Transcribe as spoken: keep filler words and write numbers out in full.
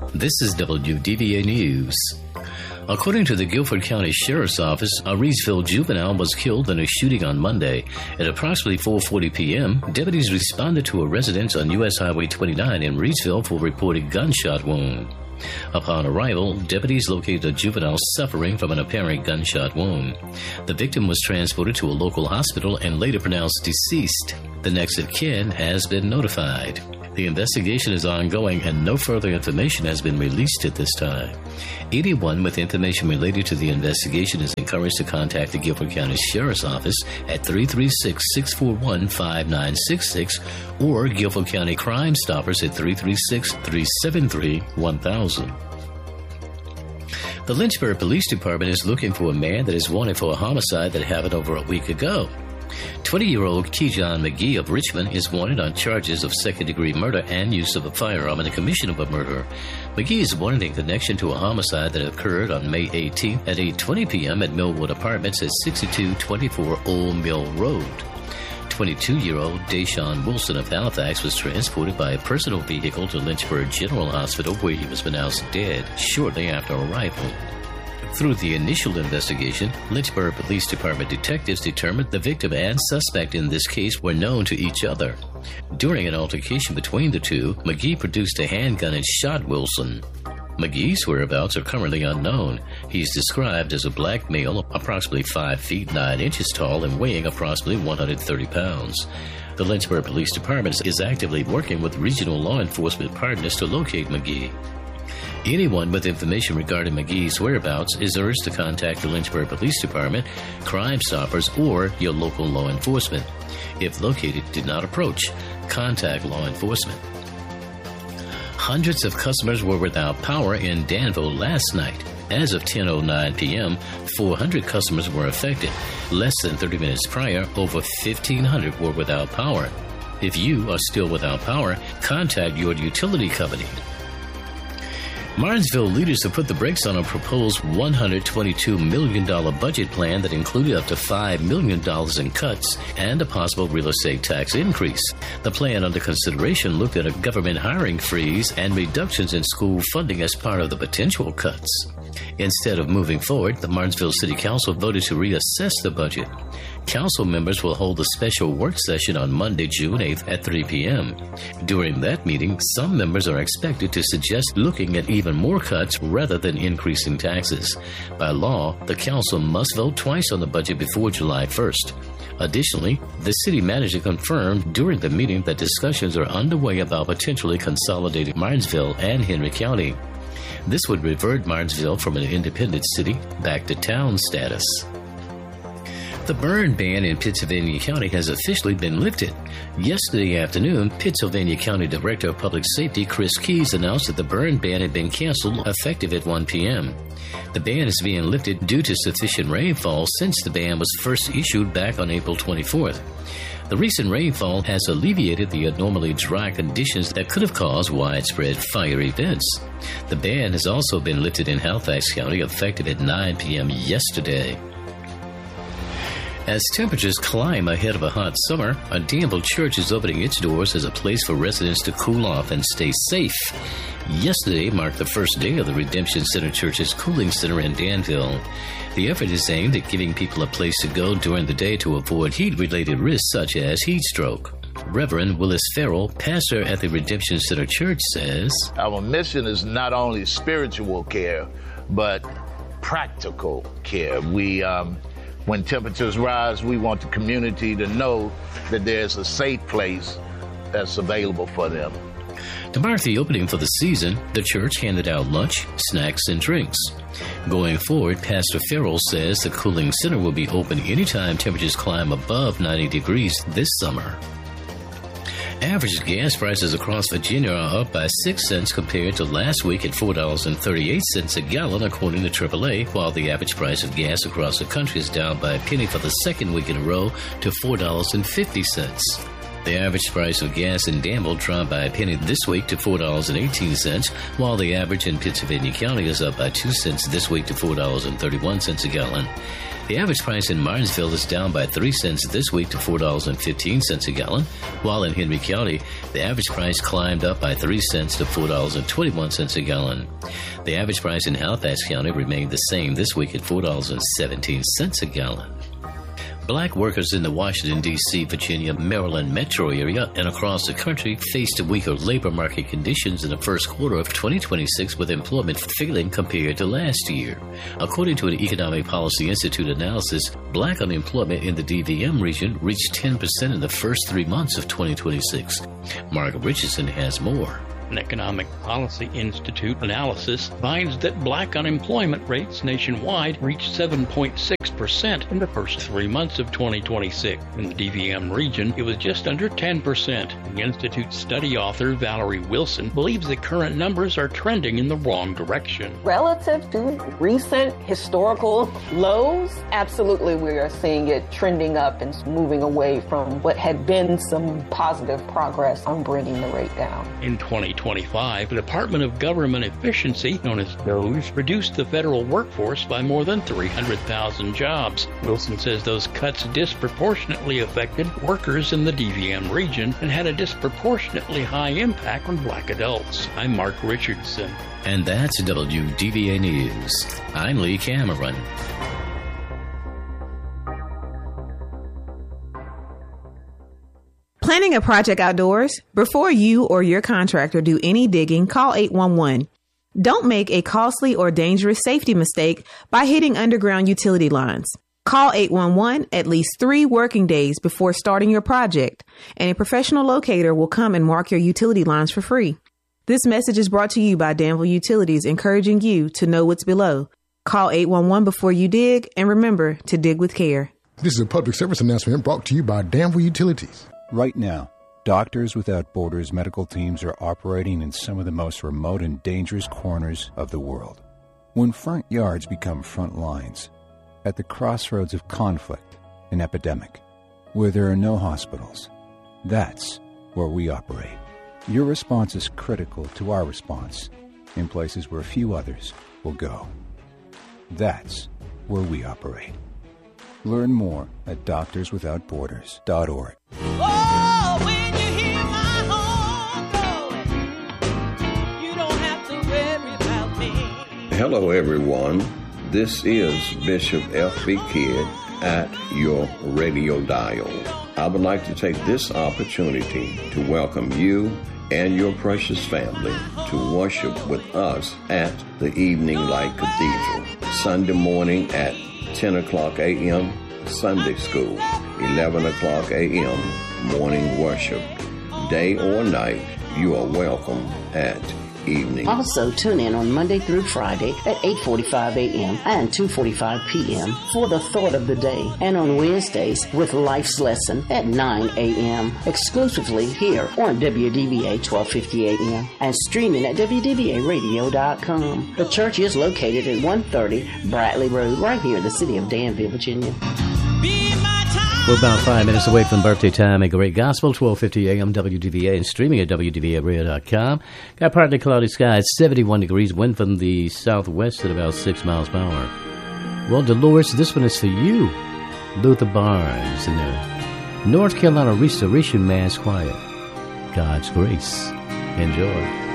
This is W D V A News. According to the Guilford County Sheriff's Office, a Reedsville juvenile was killed in a shooting on Monday. At approximately four forty p.m., deputies responded to a residence on U S Highway twenty-nine in Reedsville for a reported gunshot wound. Upon arrival, deputies located a juvenile suffering from an apparent gunshot wound. The victim was transported to a local hospital and later pronounced deceased. The next of kin has been notified. The investigation is ongoing and no further information has been released at this time. Anyone with information related to the investigation is encouraged to contact the Guilford County Sheriff's Office at three three six, six four one, five nine six six or Guilford County Crime Stoppers at three three six, three seven three, one thousand. The Lynchburg Police Department is looking for a man that is wanted for a homicide that happened over a week ago. twenty-year-old Kejon McGee of Richmond is wanted on charges of second-degree murder and use of a firearm in the commission of a murder. McGee is wanted in connection to a homicide that occurred on May eighteenth at eight twenty p.m. at Millwood Apartments at sixty-two twenty-four Old Mill Road. twenty-two-year-old Deshaun Wilson of Halifax was transported by a personal vehicle to Lynchburg General Hospital, where he was pronounced dead shortly after arrival. Through the initial investigation, Lynchburg Police Department detectives determined the victim and suspect in this case were known to each other. During an altercation between the two, McGee produced a handgun and shot Wilson. McGee's whereabouts are currently unknown. He's described as a black male, approximately five feet nine inches tall and weighing approximately one hundred thirty pounds. The Lynchburg Police Department is actively working with regional law enforcement partners to locate McGee. Anyone with information regarding McGee's whereabouts is urged to contact the Lynchburg Police Department, Crime Stoppers, or your local law enforcement. If located, do not approach. Contact law enforcement. Hundreds of customers were without power in Danville last night. As of ten oh nine p.m., four hundred customers were affected. Less than thirty minutes prior, over fifteen hundred were without power. If you are still without power, contact your utility company. Martinsville leaders have put the brakes on a proposed one hundred twenty-two million dollars budget plan that included up to five million dollars in cuts and a possible real estate tax increase. The plan under consideration looked at a government hiring freeze and reductions in school funding as part of the potential cuts. Instead of moving forward, the Martinsville City Council voted to reassess the budget. Council members will hold a special work session on Monday, June eighth at three p.m. During that meeting, some members are expected to suggest looking at even more cuts rather than increasing taxes. By law, the council must vote twice on the budget before July first. Additionally, the city manager confirmed during the meeting that discussions are underway about potentially consolidating Martinsville and Henry County. This would revert Martinsville from an independent city back to town status. The burn ban in Pittsylvania County has officially been lifted. Yesterday afternoon, Pittsylvania County Director of Public Safety Chris Keys announced that the burn ban had been canceled effective at one p.m. The ban is being lifted due to sufficient rainfall since the ban was first issued back on April twenty-fourth. The recent rainfall has alleviated the abnormally dry conditions that could have caused widespread fire events. The ban has also been lifted in Halifax County effective at nine p.m. yesterday. As temperatures climb ahead of a hot summer, a Danville church is opening its doors as a place for residents to cool off and stay safe. Yesterday marked the first day of the Redemption Center Church's Cooling Center in Danville. The effort is aimed at giving people a place to go during the day to avoid heat-related risks such as heat stroke. Reverend Willis Farrell, pastor at the Redemption Center Church, says, "Our mission is not only spiritual care, but practical care. We, um, when temperatures rise, we want the community to know that there's a safe place that's available for them." To mark the opening for the season, the church handed out lunch, snacks, and drinks. Going forward, Pastor Farrell says the cooling center will be open anytime temperatures climb above ninety degrees this summer. Average gas prices across Virginia are up by six cents compared to last week at four dollars and thirty-eight cents a gallon, according to triple A, while the average price of gas across the country is down by a penny for the second week in a row to four dollars and fifty cents. The average price of gas in Danville dropped by a penny this week to four dollars and eighteen cents, while the average in Pittsylvania County is up by two cents this week to four dollars and thirty-one cents a gallon. The average price in Martinsville is down by three cents this week to four dollars and fifteen cents a gallon, while in Henry County, the average price climbed up by three cents to four dollars and twenty-one cents a gallon. The average price in Halifax County remained the same this week at four dollars and seventeen cents a gallon. Black workers in the Washington, D C, Virginia, Maryland metro area and across the country faced weaker labor market conditions in the first quarter of twenty twenty-six, with employment failing compared to last year. According to an Economic Policy Institute analysis, black unemployment in the D V M region reached ten percent in the first three months of twenty twenty-six. Mark Richardson has more. An Economic Policy Institute analysis finds that black unemployment rates nationwide reached seven point six percent in the first three months of twenty twenty-six. In the D V M region, it was just under ten percent. The Institute's study author, Valerie Wilson, believes the current numbers are trending in the wrong direction. Relative to recent historical lows, absolutely we are seeing it trending up and moving away from what had been some positive progress on bringing the rate down. In twenty twenty-five, the Department of Government Efficiency, known as D O G E, reduced the federal workforce by more than three hundred thousand jobs. Wilson says those cuts disproportionately affected workers in the D V M region and had a disproportionately high impact on black adults. I'm Mark Richardson. And that's W D V A News. I'm Lee Cameron. Planning a project outdoors? Before you or your contractor do any digging, call eight one one. Don't make a costly or dangerous safety mistake by hitting underground utility lines. Call eight one one at least three working days before starting your project, and a professional locator will come and mark your utility lines for free. This message is brought to you by Danville Utilities, encouraging you to know what's below. Call eight one one before you dig, and remember to dig with care. This is a public service announcement brought to you by Danville Utilities. Right now, Doctors Without Borders medical teams are operating in some of the most remote and dangerous corners of the world. When front yards become front lines, at the crossroads of conflict and epidemic, where there are no hospitals, that's where we operate. Your response is critical to our response in places where few others will go. That's where we operate. Learn more at doctors without borders dot org. Oh, when you hear my horn going, you don't have to worry about me. Hello, everyone. This is Bishop F B Kidd at your radio dial. I would like to take this opportunity to welcome you and your precious family to worship with us at the Evening Light Cathedral. Sunday morning at ten o'clock a.m. Sunday school, eleven o'clock a.m. morning worship. Day or night, you are welcome at evening. Also, tune in on Monday through Friday at eight forty-five a.m. and two forty-five p.m. for the Thought of the Day, and on Wednesdays with Life's Lesson at nine a.m. exclusively here on W D V A twelve fifty a.m. and streaming at W D V A radio dot com. The church is located at one thirty Bradley Road, right here in the city of Danville, Virginia. We're about five minutes away from birthday time. A great gospel, twelve fifty a.m. W D V A, and streaming at W D V A radio dot com. Got partly cloudy skies, seventy-one degrees, wind from the southwest at about six miles per hour. Well, Dolores, this one is for you. Luther Barnes and the North Carolina Restoration Mass Choir. God's grace. Enjoy.